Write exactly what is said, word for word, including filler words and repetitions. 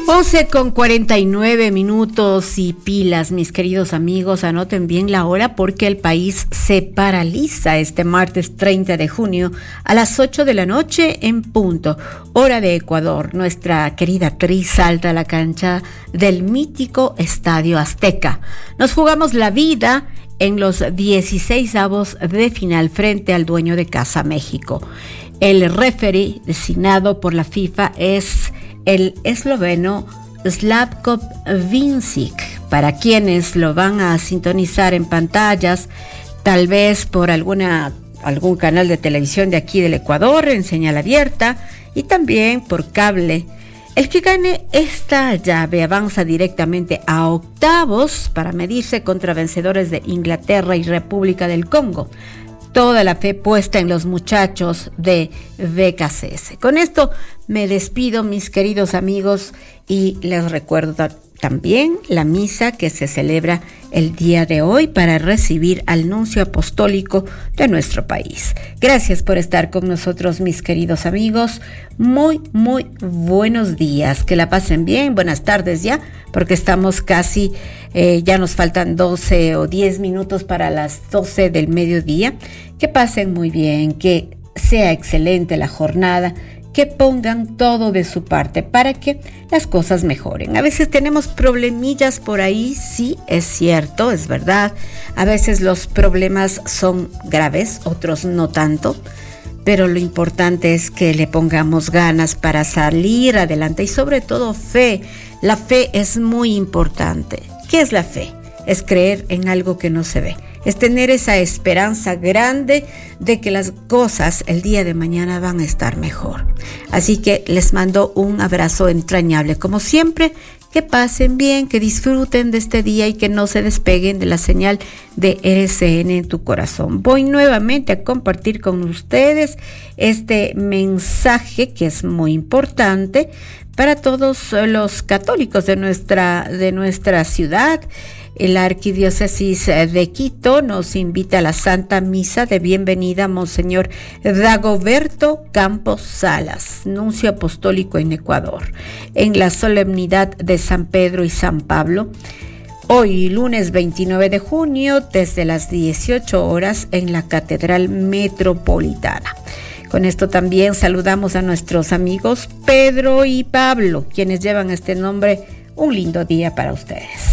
once con cuarenta y nueve minutos y pilas, mis queridos amigos, anoten bien la hora porque el país se paraliza este martes treinta de junio a las ocho de la noche en punto, hora de Ecuador. Nuestra querida Tri salta a la cancha del mítico Estadio Azteca. Nos jugamos la vida en los dieciseisavos de final frente al dueño de casa México. El referee designado por la FIFA es el esloveno Slavko Vincic. Para quienes lo van a sintonizar en pantallas, tal vez por alguna algún canal de televisión de aquí del Ecuador en señal abierta y también por cable, el que gane esta llave avanza directamente a octavos para medirse contra vencedores de Inglaterra y República del Congo. Toda la fe puesta en los muchachos de B K C S. Con esto me despido, mis queridos amigos, y les recuerdo también la misa que se celebra el día de hoy para recibir al nuncio apostólico de nuestro país. Gracias por estar con nosotros, mis queridos amigos. Muy, muy buenos días. Que la pasen bien. Buenas tardes ya, porque estamos casi, eh, ya nos faltan doce o diez minutos para las doce del mediodía. Que pasen muy bien, que sea excelente la jornada, que pongan todo de su parte para que las cosas mejoren. A veces tenemos problemillas por ahí, sí, es cierto, es verdad. A veces los problemas son graves, otros no tanto, pero lo importante es que le pongamos ganas para salir adelante y sobre todo fe. La fe es muy importante. ¿Qué es la fe? Es creer en algo que no se ve. Es tener esa esperanza grande de que las cosas el día de mañana van a estar mejor. Así que les mando un abrazo entrañable. Como siempre, que pasen bien, que disfruten de este día y que no se despeguen de la señal de R C N en tu corazón. Voy nuevamente a compartir con ustedes este mensaje que es muy importante para todos los católicos de nuestra, de nuestra ciudad. La Arquidiócesis de Quito nos invita a la Santa Misa de bienvenida a Monseñor Dagoberto Campos Salas, nuncio apostólico en Ecuador, en la solemnidad de San Pedro y San Pablo, hoy lunes veintinueve de junio, desde las dieciocho horas en la Catedral Metropolitana. Con esto también saludamos a nuestros amigos Pedro y Pablo, quienes llevan este nombre. Un lindo día para ustedes.